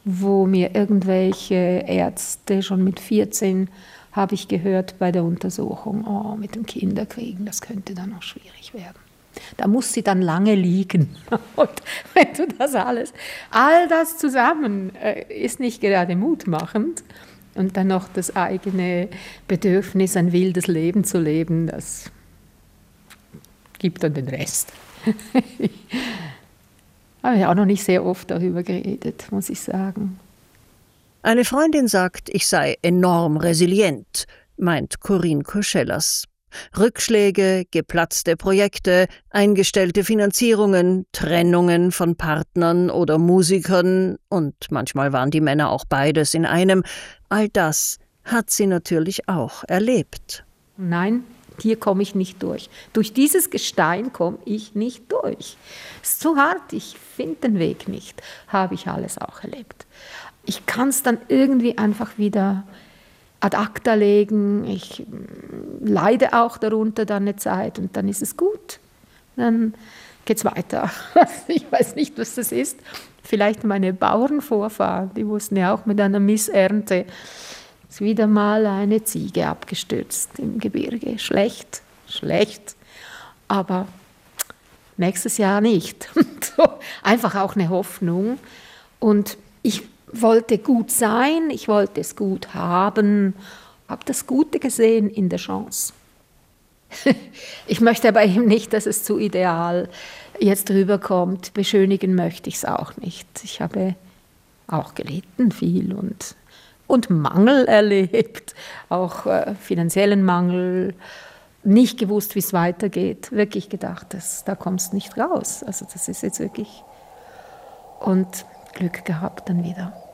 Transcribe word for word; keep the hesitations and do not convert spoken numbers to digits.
wo mir irgendwelche Ärzte schon mit vierzehn, habe ich gehört bei der Untersuchung, oh, mit dem Kinderkriegen, das könnte dann noch schwierig werden. Da muss sie dann lange liegen. Und wenn du das alles, all das zusammen äh, ist nicht gerade mutmachend. Und dann noch das eigene Bedürfnis, ein wildes Leben zu leben, das gibt dann den Rest. Habe ich auch noch nicht sehr oft darüber geredet, muss ich sagen. Eine Freundin sagt, ich sei enorm resilient, meint Corinne Koschelas. Rückschläge, geplatzte Projekte, eingestellte Finanzierungen, Trennungen von Partnern oder Musikern und manchmal waren die Männer auch beides in einem, all das hat sie natürlich auch erlebt. Nein, hier komme ich nicht durch. Durch dieses Gestein komme ich nicht durch. Es ist zu hart, ich finde den Weg nicht. Habe ich alles auch erlebt. Ich kann es dann irgendwie einfach wieder ad acta legen. Ich leide auch darunter dann eine Zeit und dann ist es gut. Dann geht es weiter. Ich weiß nicht, was das ist. Vielleicht meine Bauernvorfahren, die wussten ja auch mit einer Missernte, ist wieder mal eine Ziege abgestürzt im Gebirge. Schlecht, schlecht, aber nächstes Jahr nicht. So, einfach auch eine Hoffnung. Und ich wollte gut sein, ich wollte es gut haben, habe das Gute gesehen in der Chance. Ich möchte aber eben nicht, dass es zu ideal jetzt rüberkommt. Beschönigen möchte ich es auch nicht. Ich habe auch gelitten viel und, und Mangel erlebt, auch äh, finanziellen Mangel, nicht gewusst, wie es weitergeht. Wirklich gedacht, dass, da kommst du nicht raus. Also das ist jetzt wirklich... Und Glück gehabt dann wieder.